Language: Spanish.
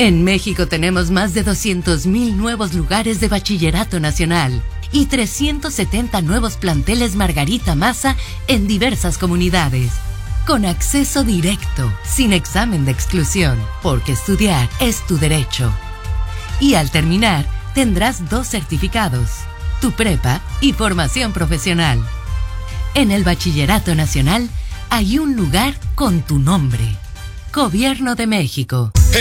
En México tenemos más de 200,000 nuevos lugares de bachillerato nacional y 370 nuevos planteles Margarita Maza en diversas comunidades. Con acceso directo, sin examen de exclusión, porque estudiar es tu derecho. Y al terminar, tendrás 2 certificados, tu prepa y formación profesional. En el Bachillerato Nacional hay un lugar con tu nombre. Gobierno de México.